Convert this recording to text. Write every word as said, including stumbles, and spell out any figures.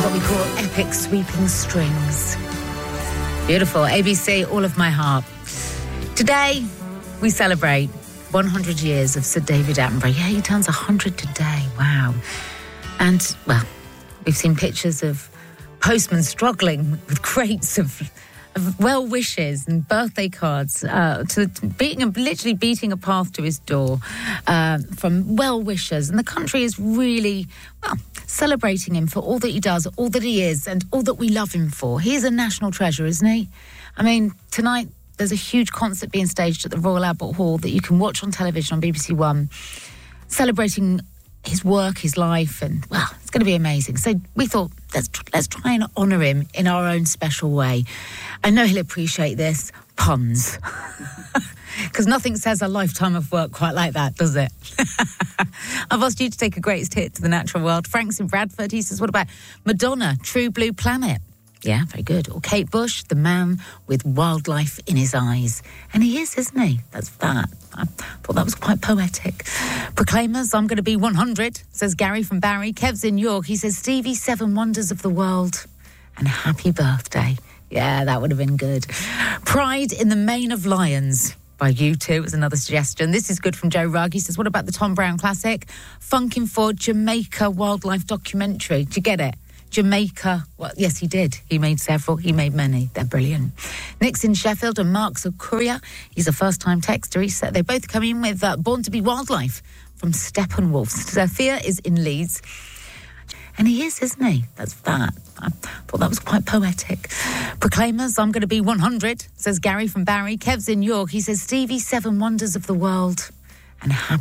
what we call epic sweeping strings. Beautiful. A B C, All of My Heart. Today, we celebrate one hundred years of Sir David Attenborough. Yeah, he turns one hundred today. Wow. And, well, we've seen pictures of postmen struggling with crates of, of well wishes and birthday cards, uh, to beating, literally beating a path to his door uh, from well wishers. And the country is really, well, celebrating him for all that he does, all that he is, and all that we love him for. He is a national treasure, isn't he? I mean, tonight there's a huge concert being staged at the Royal Albert Hall that you can watch on television on B B C One, celebrating his work, his life, and, well, it's going to be amazing. So we thought, let's let's try and honour him in our own special way. I know he'll appreciate this. Puns. Because nothing says a lifetime of work quite like that, does it? I've asked you to take a greatest hit to the natural world. Frank's in Bradford. He says, what about Madonna, True Blue Planet? Yeah, very good. Or Kate Bush, the man with wildlife in his eyes. And he is, isn't he? That's that. I thought that was quite poetic. Proclaimers, I'm going to be one hundred, says Gary from Barry. Kev's in York. He says, Stevie, Seven Wonders of the World. And happy birthday. Yeah, that would have been good. Pride in the Mane of Lions by U two is another suggestion. This is good from Joe Rugg. He says, what about the Tom Brown classic? Funkin' for Jamaica wildlife documentary. Do you get it? Jamaica. Well, yes, he did. He made several. He made many. They're brilliant. Nick's in Sheffield and Mark's a courier. He's a first-time texter. He said they both come in with uh, Born to be Wildlife from Steppenwolf. Sophia is in Leeds. And he is, isn't he? That's that. I thought that was quite poetic. Proclaimers, I'm going to be one hundred, says Gary from Barry. Kev's in York. He says, Stevie, Seven Wonders of the World. And happy